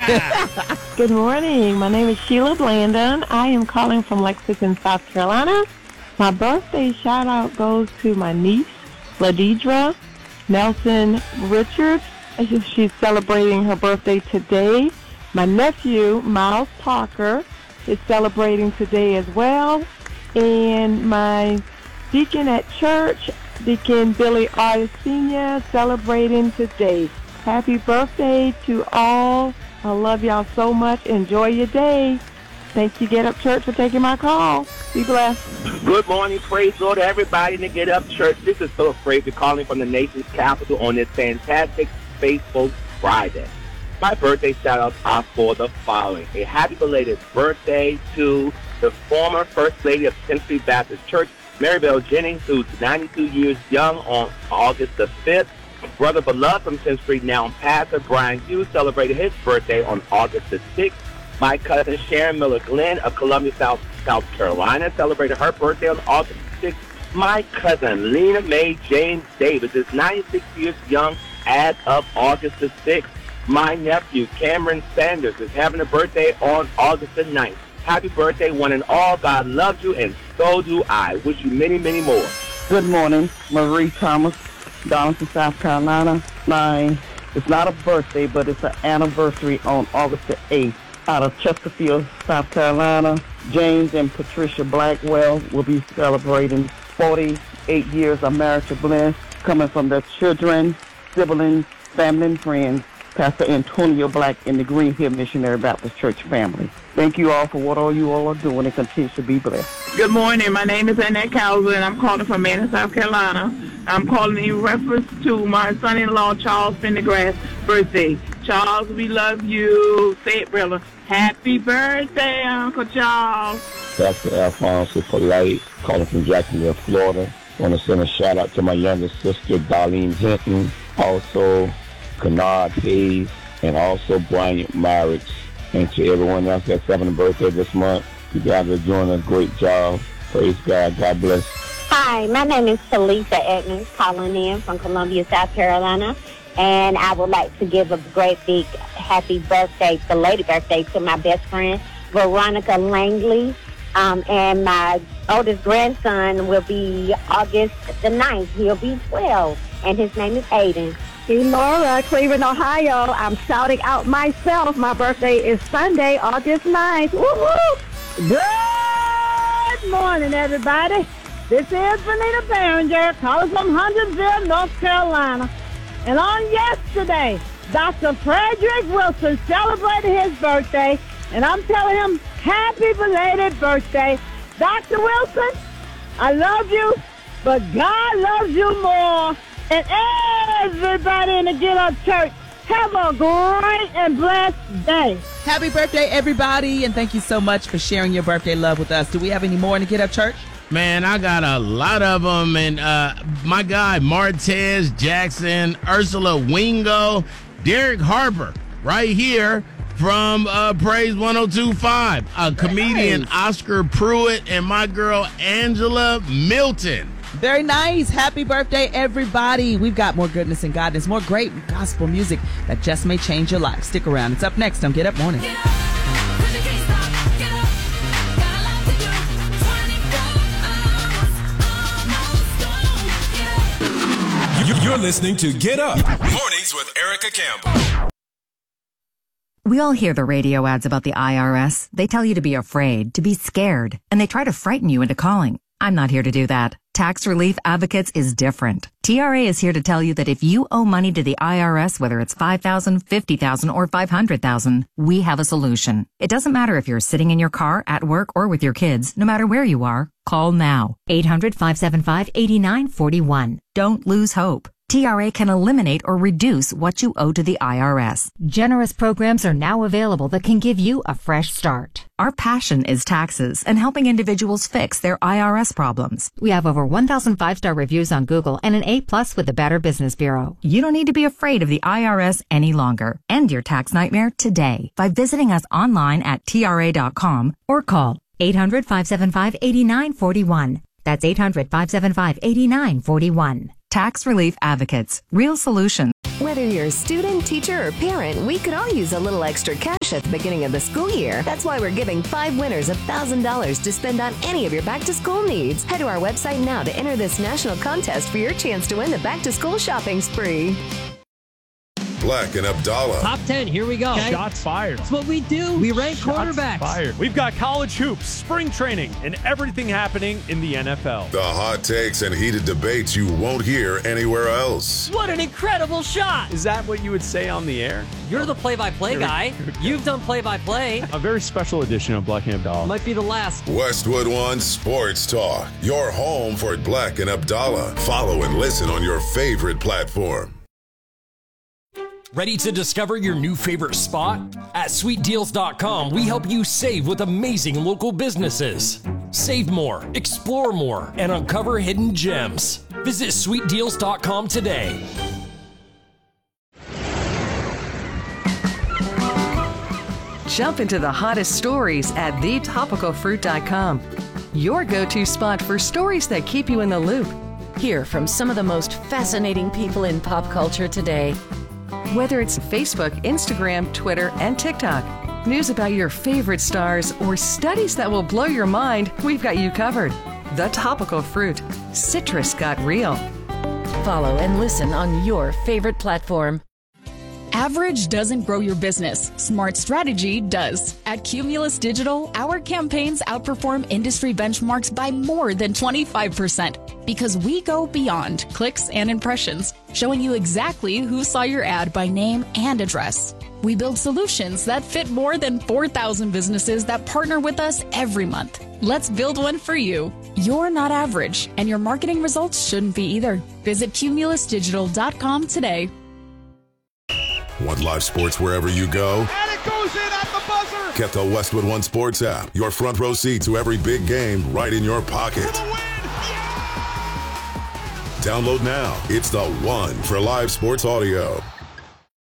Good morning. My name is Sheila Blandon. I am calling from Lexington, South Carolina. My birthday shout-out goes to my niece, Ladidra Nelson Richards. She's celebrating her birthday today. My nephew, Miles Parker, is celebrating today as well. And my deacon at church, Deacon Billy R. Sr., celebrating today. Happy birthday to all. I love y'all so much. Enjoy your day. Thank you, Get Up Church, for taking my call. Be blessed. Good morning. Praise the Lord to everybody in the Get Up Church. This is Philip Frazier calling from the nation's capital on this fantastic Faithful Friday. My birthday shout-outs are for the following. A happy belated birthday to the former First Lady of Century Baptist Church, Maribel Jennings, who's 92 years young on August the 5th. Brother beloved from 10th Street, now Pastor Brian Hughes, celebrated his birthday on August the 6th. My cousin Sharon Miller Glenn of Columbia, South Carolina, celebrated her birthday on August the 6th. My cousin Lena Mae James Davis is 96 years young as of August the 6th. My nephew Cameron Sanders is having a birthday on August the 9th. Happy birthday, one and all. God loves you, and so do I. Wish you many, many more. Good morning, Marie Thomas, Donaldson, South Carolina. It's not a birthday, but it's an anniversary on August the 8th. Out of Chesterfield, South Carolina, James and Patricia Blackwell will be celebrating 48 years of marital bliss, coming from their children, siblings, family, and friends. Pastor Antonio Black in the Green Hill Missionary Baptist Church family. Thank you all for what all you all are doing, and continue to be blessed. Good morning. My name is Annette Cowser, and I'm calling from Manning, South Carolina. I'm calling in reference to my son-in-law, Charles Pendergrass' birthday. Charles, we love you. Say it, brother. Happy birthday, Uncle Charles. Pastor Alfonso Polite, calling from Jacksonville, Florida. I want to send a shout-out to my youngest sister, Darlene Hinton. Also, Kennard Hayes, and also Bryant Myrick, and to everyone else that's having a birthday this month. You guys are doing a great job. Praise God. God bless. Hi, my name is Talisa Edmonds, calling in from Columbia, South Carolina, and I would like to give a great big happy birthday, belated birthday, to my best friend, Veronica Langley, and my oldest grandson will be August the 9th. He'll be 12, and his name is Aiden. Hey, Laura, Cleveland, Ohio. I'm shouting out myself. My birthday is Sunday, August 9th. Woo-woo! Good morning, everybody. This is Benita Behringer, calling from Huntersville, North Carolina. And on yesterday, Dr. Frederick Wilson celebrated his birthday, and I'm telling him, happy belated birthday. Dr. Wilson, I love you, but God loves you more. And everybody in the Get Up Church, have a great and blessed day. Happy birthday, everybody, and thank you so much for sharing your birthday love with us. Do we have any more in the Get Up Church? Man, I got a lot of them, and my guy Martez Jackson, Ursula Wingo, Derek Harper, right here from Praise 102.5, comedian Oscar Pruitt, and my girl Angela Milton. Very nice. Happy birthday, everybody. We've got more goodness and godness, more great gospel music that just may change your life. Stick around. It's up next on Get Up Morning. You're listening to Get Up Mornings with Erica Campbell. We all hear the radio ads about the IRS. They tell you to be afraid, to be scared, and they try to frighten you into calling. I'm not here to do that. Tax Relief Advocates is different. TRA is here to tell you that if you owe money to the IRS, whether it's $5,000, $50,000, or $500,000, we have a solution. It doesn't matter if you're sitting in your car, at work, or with your kids. No matter where you are, call now. 800-575-8941. Don't lose hope. TRA can eliminate or reduce what you owe to the IRS. Generous programs are now available that can give you a fresh start. Our passion is taxes and helping individuals fix their IRS problems. We have over 1,000 5-star reviews on Google and an A+ with the Better Business Bureau. You don't need to be afraid of the IRS any longer. End your tax nightmare today by visiting us online at TRA.com or call 800-575-8941. That's 800-575-8941. Tax Relief Advocates. Real solutions. Whether you're a student, teacher, or parent, we could all use a little extra cash at the beginning of the school year. That's why we're giving 5 winners $1,000 to spend on any of your back-to-school needs. Head to our website now to enter this national contest for your chance to win the back-to-school shopping spree. Black and Abdallah. Top 10, here we go. Okay. Shots fired. That's what we do. We rank quarterbacks. Fired. We've got college hoops, spring training, and everything happening in the NFL. The hot takes and heated debates you won't hear anywhere else. What an incredible shot. Is that what you would say on the air? You're the play-by-play guy. You've done play-by-play. A very special edition of Black and Abdallah. Might be the last. Westwood One Sports Talk. Your home for Black and Abdallah. Follow and listen on your favorite platform. Ready to discover your new favorite spot? At SweetDeals.com, we help you save with amazing local businesses. Save more, explore more, and uncover hidden gems. Visit SweetDeals.com today. Jump into the hottest stories at TheTopicalFruit.com. Your go-to spot for stories that keep you in the loop. Hear from some of the most fascinating people in pop culture today. Whether it's Facebook, Instagram, Twitter, and TikTok, news about your favorite stars, or studies that will blow your mind, we've got you covered. The Topical Fruit. Citrus got real. Follow and listen on your favorite platform. Average doesn't grow your business. Smart strategy does. At Cumulus Digital, our campaigns outperform industry benchmarks by more than 25% because we go beyond clicks and impressions, showing you exactly who saw your ad by name and address. We build solutions that fit more than 4,000 businesses that partner with us every month. Let's build one for you. You're not average, and your marketing results shouldn't be either. Visit cumulusdigital.com today. Want live sports wherever you go? And it goes in at the buzzer! Get the Westwood One Sports app. Your front row seat to every big game right in your pocket. Yeah! Download now. It's the one for live sports audio.